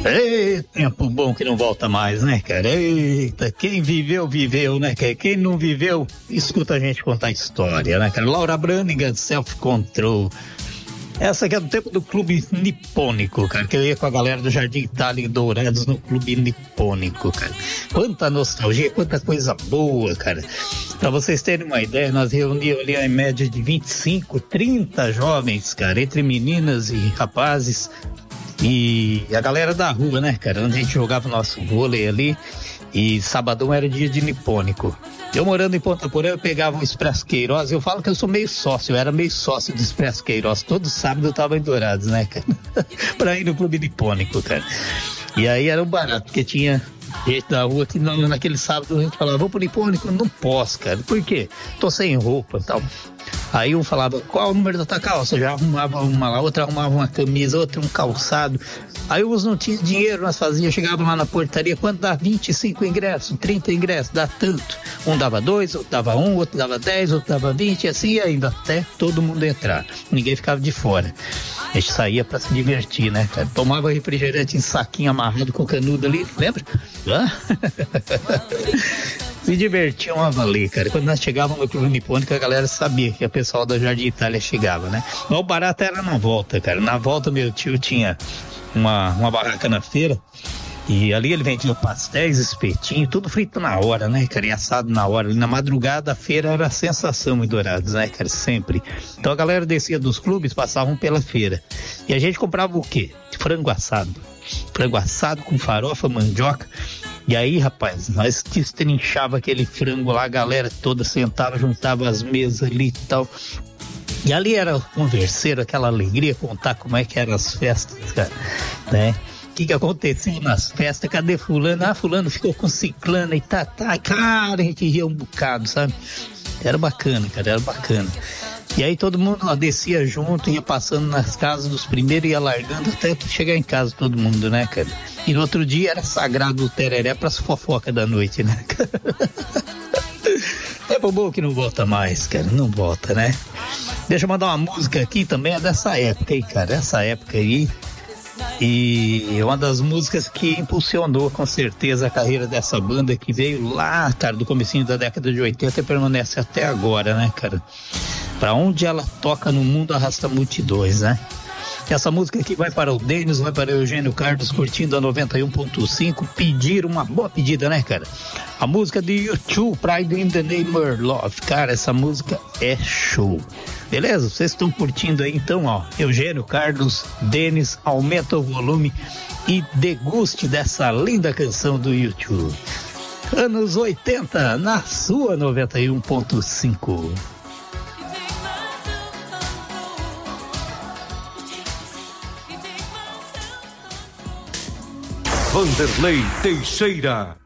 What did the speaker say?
Ei, tempo bom que não volta mais, né, cara? Eita, quem viveu, viveu, né, cara? Quem não viveu, escuta a gente contar história, né, cara? Laura Branigan, Self Control. Essa aqui é do tempo do Clube Nipônico, cara, que eu ia com a galera do Jardim Itália em Dourados no Clube Nipônico, cara. Quanta nostalgia, quanta coisa boa, cara. Pra vocês terem uma ideia, nós reuníamos ali em média de 25, 30 jovens, cara, entre meninas e rapazes. E a galera da rua, né, cara, onde a gente jogava o nosso vôlei ali, e sabadão era dia de nipônico. Eu morando em Ponta Porã, eu pegava o Expresso Queiroz, eu falo que eu sou meio sócio, eu era meio sócio do Expresso Queiroz, todo sábado eu tava em Dourados, né, cara, pra ir no Clube Nipônico, cara. E aí era um barato, porque tinha gente da rua que naquele sábado a gente falava, vou pro Nipônico, não posso, cara, por quê? Tô sem roupa e tal. Aí um falava, qual o número da tua calça? Já arrumava uma lá, outra arrumava uma camisa, outra um calçado. Aí uns não tinham dinheiro, nós fazíamos, chegava lá na portaria, quanto dá? 25 ingressos, 30 ingressos, dá tanto. Um dava 2, outro dava 1, outro dava 10, outro dava 20, e assim ainda até todo mundo entrar. Ninguém ficava de fora. A gente saía pra se divertir, né, cara? Tomava refrigerante em saquinho amarrado com canudo ali, lembra? Se divertiam a valer, cara. Quando nós chegávamos no Clube Nipônico, a galera sabia que o pessoal da Jardim Itália chegava, né? Mas o barato era na volta, cara. Na volta, meu tio tinha uma barraca na feira, e ali ele vendia pastéis, espetinho, tudo frito na hora, né, cara? E assado na hora. E na madrugada, a feira era a sensação em Dourados, né, cara? Sempre. Então a galera descia dos clubes, passavam pela feira. E a gente comprava o quê? Frango assado. Frango assado com farofa, mandioca. E aí, rapaz, nós destrinchava aquele frango lá, a galera toda sentava, juntava as mesas ali e tal. E ali era converseiro, aquela alegria, contar como é que eram as festas, cara, né? O que acontecia nas festas? Cadê fulano? Ah, fulano ficou com ciclana e tá, cara, a gente ria um bocado, sabe? Era bacana, cara, era bacana. E aí todo mundo descia junto, ia passando nas casas dos primeiros, ia largando até chegar em casa todo mundo, né, cara? E no outro dia era sagrado o tereré pras fofocas da noite, né, cara? É bom que não volta mais, cara, não volta, né? Deixa eu mandar uma música aqui também, é dessa época aí, cara, essa época aí. E é uma das músicas que impulsionou com certeza a carreira dessa banda, que veio lá, cara, do comecinho da década de 80 e permanece até agora, né, cara? Pra onde ela toca no mundo arrasta multidões, né? Essa música aqui vai para o Denis, vai para o Eugênio Carlos, curtindo a 91.5, pedir uma boa pedida, né, cara? A música de U2, Pride in the Name of Love, cara, essa música é show. Beleza? Vocês estão curtindo aí, então, ó, Eugênio Carlos, Denis, aumenta o volume e deguste dessa linda canção do U2. Anos 80, na sua 91.5. Vanderlei Teixeira.